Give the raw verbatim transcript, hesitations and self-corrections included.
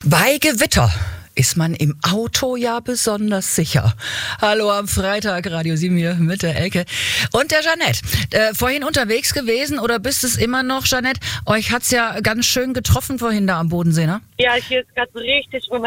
Bei Gewitter ist man im Auto ja besonders sicher. Hallo am Freitag, Radio sieben hier mit der Elke und der Jeanette. Äh, vorhin unterwegs gewesen oder bist es immer noch, Jeanette? Euch hat's ja ganz schön getroffen vorhin da am Bodensee, ne? Ja, hier ist gerade so richtig